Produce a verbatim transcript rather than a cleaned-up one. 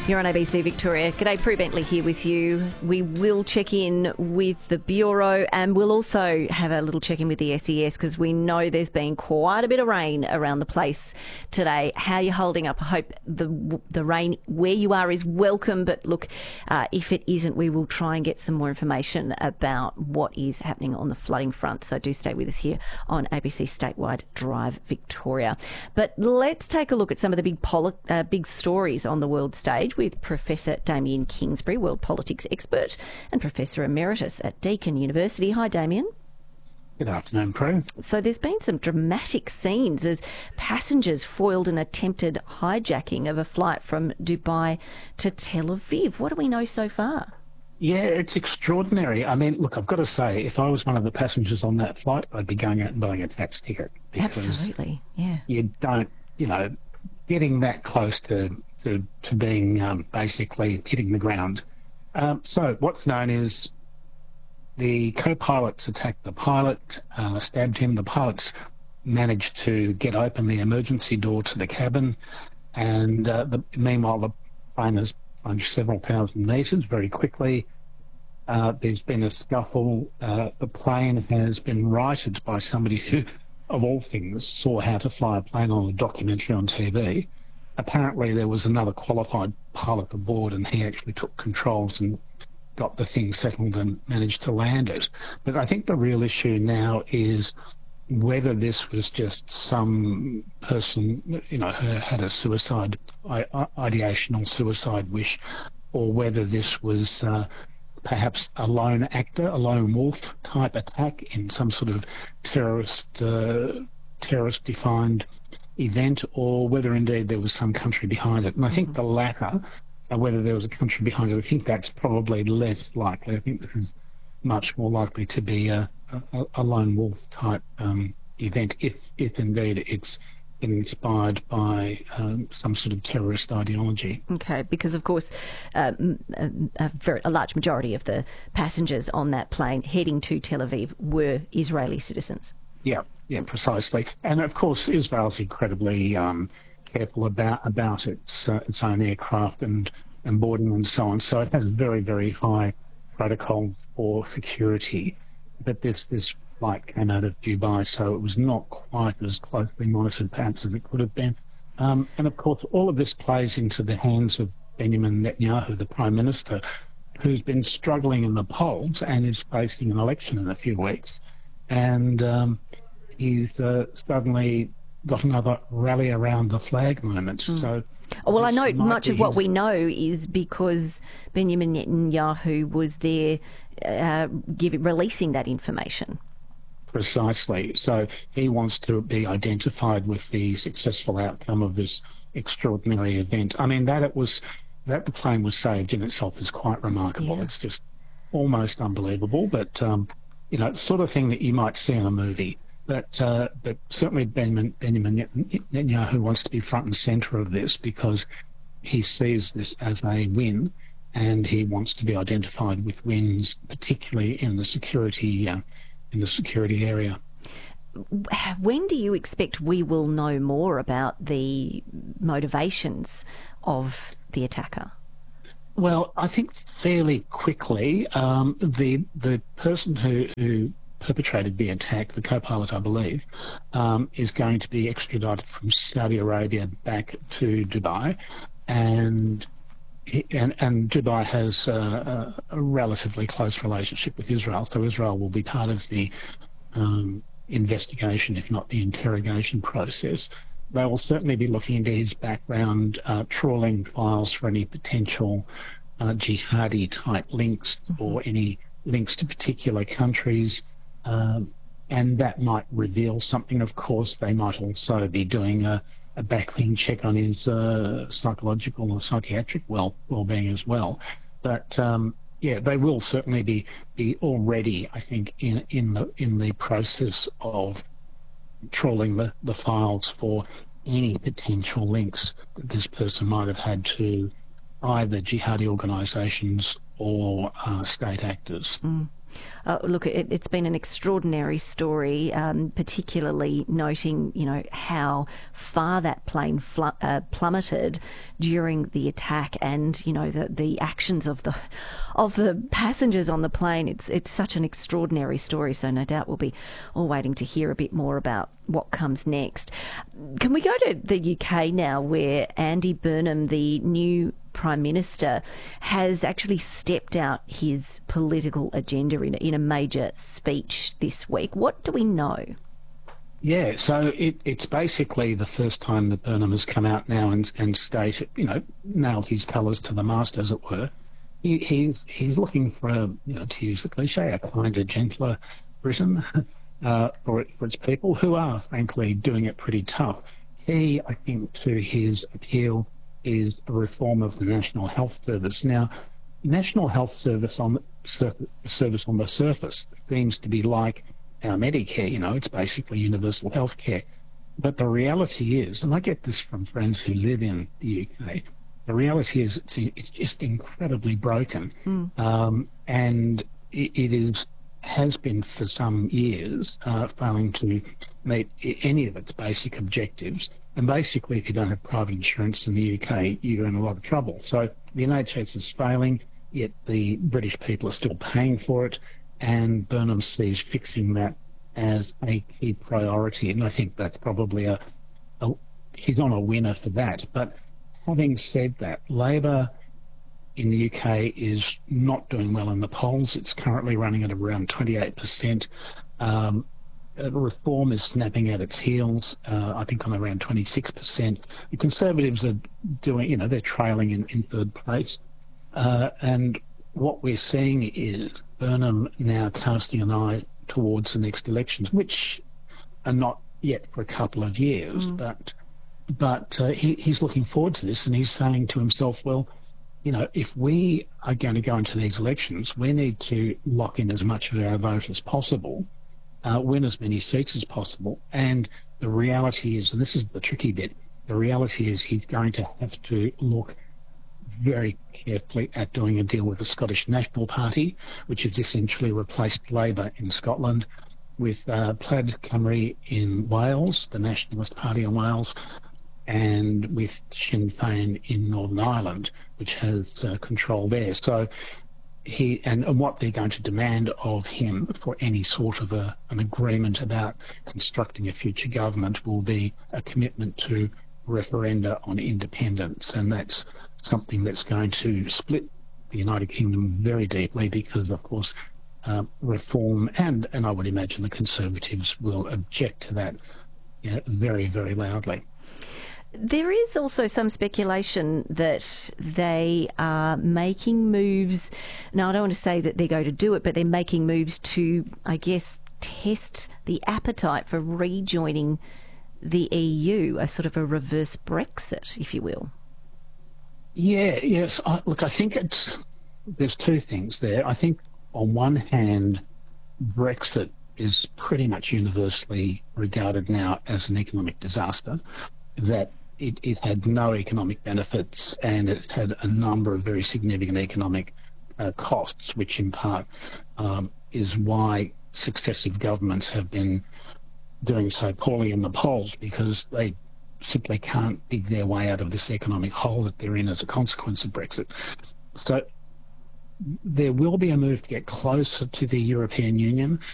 You're on A B C Victoria. G'day, Prue Bentley here with you. We will check in with the Bureau and we'll also have a little check in with the S E S because we know there's been quite a bit of rain around the place today. How are you holding up? I hope the the rain where you are is welcome, but look, uh, if it isn't, we will try and get some more information about what is happening on the flooding front. So do stay with us here on A B C Statewide Drive Victoria. But let's take a look at some of the big poli- uh, big stories on the world stage with Professor Damien Kingsbury, world politics expert and Professor Emeritus at Deakin University. Hi, Damien. Good afternoon, Prue. So there's been some dramatic scenes as passengers foiled an attempted hijacking of a flight from Dubai to Tel Aviv. What do we know so far? Yeah, it's extraordinary. I mean, look, I've got to say, if I was one of the passengers on that flight, I'd be going out and buying a tax ticket. Absolutely, yeah. You don't, you know, getting that close to to, to being um, basically hitting the ground. Um, so what's known is the co-pilots attacked the pilot, uh, stabbed him. The pilots managed to get open the emergency door to the cabin, and uh, the, meanwhile the plane has plunged several thousand metres very quickly. Uh, there's been a scuffle. Uh, the plane has been righted by somebody who, of all things, saw how to fly a plane on a documentary on T V. Apparently there was another qualified pilot aboard and he actually took controls and got the thing settled and managed to land it. But I think the real issue now is whether this was just some person, you know, who had a suicide ideation or suicide wish, or whether this was uh, perhaps a lone actor, a lone wolf type attack in some sort of terrorist, uh, terrorist-defined event, or whether indeed there was some country behind it. And I think mm-hmm. the latter, uh, whether there was a country behind it, I think that's probably less likely. I think this is much more likely to be a, a, a lone wolf type um, event, if, if indeed it's inspired by um, some sort of terrorist ideology. Okay, because of course uh, a, a, very, a large majority of the passengers on that plane heading to Tel Aviv were Israeli citizens. Yeah, yeah, precisely. And of course, Israel's incredibly um, careful about about its uh, its own aircraft and, and boarding and so on. So it has very, very high protocol for security. But this this flight came out of Dubai, so it was not quite as closely monitored, perhaps, as it could have been. Um, and of course, all of this plays into the hands of Benjamin Netanyahu, the Prime Minister, who's been struggling in the polls and is facing an election in a few weeks. And um, he's uh, suddenly got another rally around the flag moment. Mm. So, oh, well, I know much of what we know is because Benjamin Netanyahu was there uh, give, releasing that information. Precisely. So he wants to be identified with the successful outcome of this extraordinary event. I mean, that it was that the plane was saved in itself is quite remarkable. Yeah. It's just almost unbelievable, but. Um, You know, it's the sort of thing that you might see in a movie. But uh, but certainly Benjamin, Benjamin Netanyahu wants to be front and centre of this because he sees this as a win, and he wants to be identified with wins, particularly in the security uh, in the security area. When do you expect we will know more about the motivations of the attacker? Well, I think fairly quickly. Um, the the person who, who perpetrated the attack, the co-pilot, I believe, um, is going to be extradited from Saudi Arabia back to Dubai, and and, and Dubai has a, a relatively close relationship with Israel, so Israel will be part of the um, investigation, if not the interrogation process. They will certainly be looking into his background, uh, trawling files for any potential uh, jihadi-type links mm-hmm. or any links to particular countries, um, and that might reveal something. Of course, they might also be doing a, a background check on his uh, psychological or psychiatric well well-being as well. But um, yeah, they will certainly be be already, I think, in in the in the process of trawling the, the files for any potential links that this person might have had to either jihadi organisations or uh, state actors. Mm. Uh, look, it, it's been an extraordinary story, um, particularly noting, you know, how far that plane fl- uh, plummeted during the attack, and you know the the actions of the of the passengers on the plane. It's it's such an extraordinary story. So no doubt we'll be all waiting to hear a bit more about what comes next. Can we go to the U K now, where Andy Burnham, the new Prime Minister, has actually stepped out his political agenda in, in a major speech this week. What do we know? Yeah, so it, it's basically the first time that Burnham has come out now and, and stated, you know, nailed his colours to the mast, as it were. He, he's, he's looking for, a, you know, to use the cliche, a kinder, gentler Britain uh, for, it, for its people, who are, frankly, doing it pretty tough. He, I think, to his appeal is a reform of the National Health Service. Now, National Health Service on the surface, service on the surface seems to be like our Medicare. You know, it's basically universal health care. But the reality is, and I get this from friends who live in the U K, the reality is it's, it's just incredibly broken, mm. um, and it, it is has been for some years uh, failing to meet any of its basic objectives. And basically, if you don't have private insurance in the U K, you're in a lot of trouble. So the N H S is failing, yet the British people are still paying for it, and Burnham sees fixing that as a key priority. And I think that's probably a, a he's on a winner for that. But having said that, Labor in the U K is not doing well in the polls. It's currently running at around twenty-eight percent. Um, Reform is snapping at its heels, uh, I think on around twenty-six percent. The Conservatives are doing, you know, they're trailing in, in third place. Uh, and what we're seeing is Burnham now casting an eye towards the next elections, which are not yet for a couple of years, mm. but but uh, he, he's looking forward to this, and he's saying to himself, well, you know, if we are going to go into these elections, we need to lock in as much of our vote as possible, Uh, win as many seats as possible. And the reality is, and this is the tricky bit, the reality is he's going to have to look very carefully at doing a deal with the Scottish National Party, which has essentially replaced Labor in Scotland, with uh, Plaid Cymru in Wales, the Nationalist Party in Wales, and with Sinn Féin in Northern Ireland, which has uh, control there. So He and, and what they're going to demand of him for any sort of a, an agreement about constructing a future government will be a commitment to referenda on independence, and that's something that's going to split the United Kingdom very deeply, because, of course, uh, Reform and, and I would imagine the Conservatives will object to that, you know, very, very loudly. There is also some speculation that they are making moves. Now, I don't want to say that they're going to do it, but they're making moves to, I guess, test the appetite for rejoining the E U, a sort of a reverse Brexit, if you will. Yeah, yes. I, look, I think it's there's two things there. I think on one hand, Brexit is pretty much universally regarded now as an economic disaster, that It, it had no economic benefits, and it had a number of very significant economic uh, costs, which in part um, is why successive governments have been doing so poorly in the polls, because they simply can't dig their way out of this economic hole that they're in as a consequence of Brexit. So there will be a move to get closer to the European Union.